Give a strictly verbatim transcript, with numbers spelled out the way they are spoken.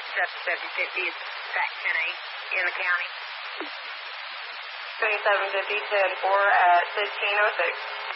twenty-seven fifty is track ten A in the county. twenty-seven fifty, ten four at fifteen oh six.